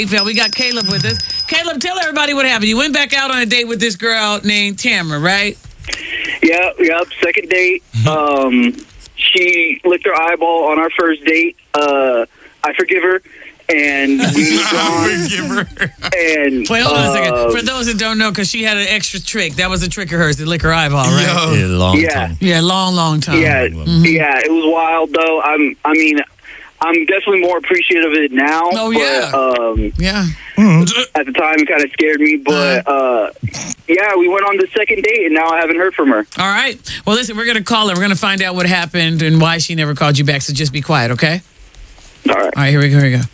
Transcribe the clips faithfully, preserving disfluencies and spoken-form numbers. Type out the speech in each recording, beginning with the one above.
We got Caleb with us. Caleb, tell everybody what happened. You went back out on a date with this girl named Tamara, right? Yep, yep. Second date. Um, she licked her eyeball on our first date. Uh, I forgive her, and we moved on. Forgive her. And Wait, hold on a second. uh, For those that don't know, because she had an extra trick. That was a trick of hers to lick her eyeball, right? Yo. Yeah, long Yeah. time. Yeah, long, long time. Yeah, Mhm. yeah. It was wild, though. I'm. I mean, I'm definitely more appreciative of it now. Oh, but, yeah. Um, Yeah. at the time, it kind of scared me, but uh, yeah, we went on the second date, and now I haven't heard from her. All right. Well, listen, we're going to call her. We're going to find out what happened and why she never called you back. So just be quiet, okay? All right. All right, here we go. Here we go.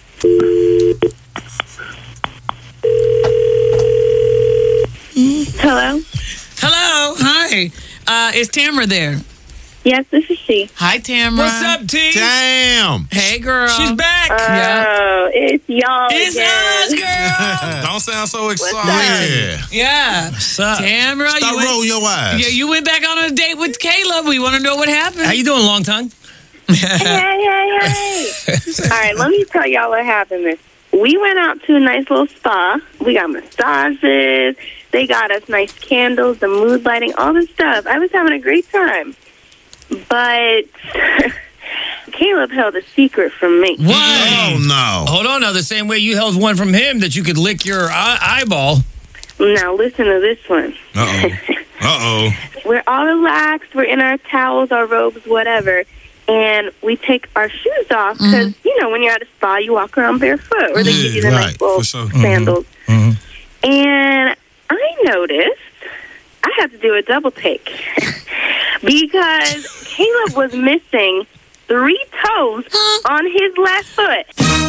Hello? Hello. Hi. Uh, is Tamara there? Yes, this is she. Hi, Tamara. What's up, T? Damn. Hey, girl. She's back. Yeah. Oh, it's y'all It's us, again. girl. Don't sound so up? excited. Yeah. What's up? Tamara, Stop you went, rolling your eyes. yeah, you went back on a date with Caleb. We want to know what happened. How you doing, long tongue? Hey, hey, hey. All right, let me tell y'all what happened. This We went out to a nice little spa. We got massages. They got us nice candles, the mood lighting, all this stuff. I was having a great time. But Caleb held a secret from me. What? Oh, no. Hold on now. The same way you held one from him that you could lick your eye- eyeball. Now listen to this one. Uh-oh. Uh-oh. We're all relaxed. We're in our towels, our robes, whatever. And we take our shoes off because, you know, when you're at a spa, you walk around barefoot. Or they Yeah, give you the right, nice little for sure. sandals. Mhm. And I noticed I had to do a double take because Caleb was missing three toes on his left foot.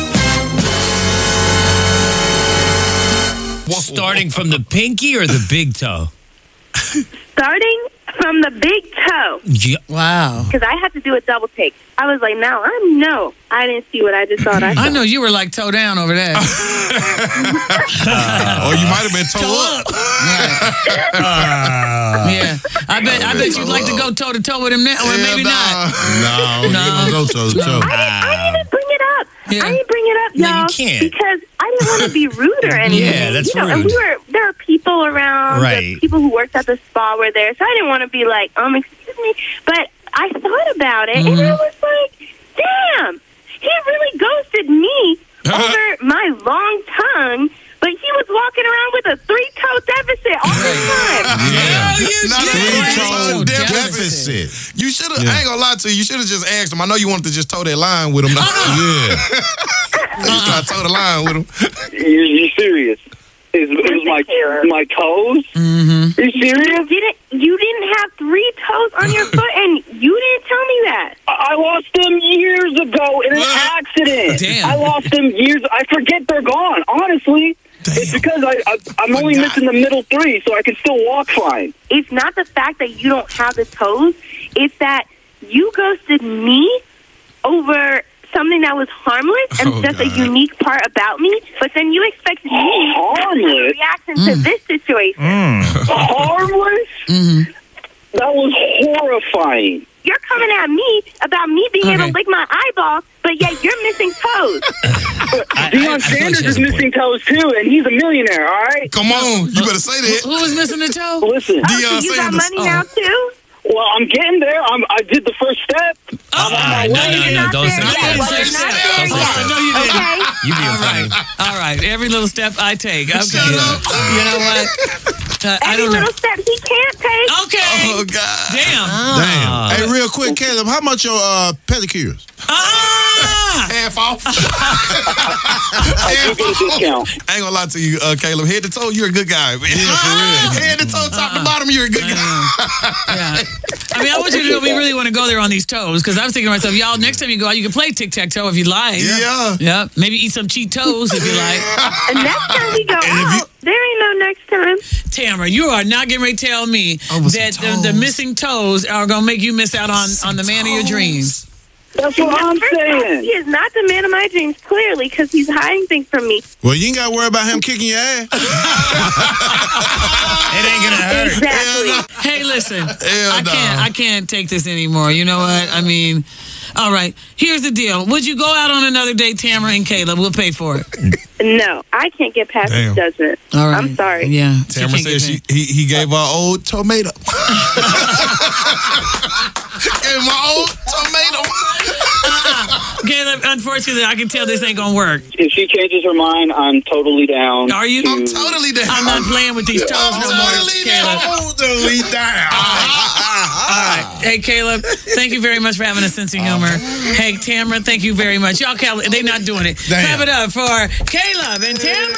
Starting from the pinky or the big toe? Starting from the big toe. Yeah. Wow. Because I had to do a double take. I was like, now I know I didn't see what I just thought I saw. I know you were like toe down over there. Or you might have been toe up. Yeah. I bet I bet you'd like to go toe to toe with him now, or Hell maybe nah. not. No, No. you gonna go toe to toe. I didn't, I didn't bring it up. Yeah. I didn't bring it up, No, you y'all, can't. because I didn't want to be rude or anything. Yeah, that's you know, And rude. we were there are people around. Right. The people who worked at the spa were there, so I didn't want to be like, um, excuse me. But I thought about it, and I was like, damn, he really ghosted me over my long tongue. But he was walking around with a three-toe deficit all the time. Yeah. you Not did. three-toe Deficit. deficit. You should have, I ain't gonna lie to you, you should have just asked him. I know you wanted to just toe that line with him. Yeah. You try to toe the line with him. You, you serious? It was, it was my my toes. Mm-hmm. You serious? You didn't, you didn't have three toes on your foot, and you didn't tell me that. I I lost them years ago in an accident. Damn. I lost them years. I forget they're gone. Honestly, it's because I, I I'm only Forgot. missing the middle three, so I can still walk fine. It's not the fact that you don't have the toes. It's that you ghosted me over something that was harmless and Oh, just a God. unique part about me, but then you expect me to Harmless? react to this situation. Harmless? Mm-hmm. That was horrifying. You're coming at me about me being able Okay. to lick my eyeball, but yet you're missing toes. I- I- Deion I feel like Sanders she has is a point. missing toes too, and he's a millionaire. All right. Come on, you better say that. Who was missing the toe? Listen. Oh, Deion so you got Sanders. money now too? Well, I'm getting there. I'm, I did the first step. Ah, no, no, no, Not don't there say yet. that. Well, Don't you're say not that. there Don't say yet. that. No, you didn't. Okay. You being All right. funny. All right. Every little step I take. Okay. You know what? Uh, I Every don't know. little step he can't take. Okay. Oh, God. Damn. Damn. Hey, real quick, Caleb, how much your uh, pedicures? Ah! Half off. I Half did get a off. discount. I ain't gonna lie to you, uh, Caleb. Head to toe, you're a good guy, man. Yeah, for real. Head to toe, top to bottom, you're a good guy. Yeah. I mean, I want you to know we really want to go there on these toes because I was thinking to myself, y'all, next time you go out, you can play tic-tac-toe if you like. Yeah. Yep. Maybe eat some cheat toes if you like. And next time we go And if you- out, there ain't no next time. Tamara, you are not getting ready to tell me Over some that the, the toes. missing toes are going to make you miss out on, on the man of your dreams. That's what I'm First off, saying. he is not the man of my dreams, clearly, because he's hiding things from me. Well, you ain't got to worry about him kicking your ass. It ain't gonna hurt. Exactly. Hey, listen, Hell I no. can't, I can't take this anymore. You know what? I mean, all right. Here's the deal. Would you go out on another date, Tamara and Caleb? We'll pay for it. No, I can't get past Damn. his judgment. All right. I'm sorry. Yeah. Tamara can't said get she he, he gave her old tomato. Gave my old tomato. Caleb, unfortunately, I can tell this ain't gonna work. If she changes her mind, I'm totally down. Are you? I'm totally down. I'm not playing with these toes I'm no more, totally Caleb. down. Totally down. All right. Hey, Caleb, thank you very much for having a sense of humor. Hey, Tamara, thank you very much. Y'all, Caleb, they're not doing it. Damn. Clap it up for Caleb and Tamara.